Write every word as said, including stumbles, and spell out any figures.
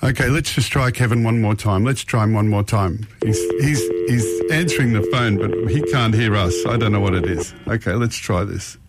Okay, let's just try Kevin one more time. Let's try him one more time. He's he's he's answering the phone, but he can't hear us. I don't know what it is. Okay, let's try this.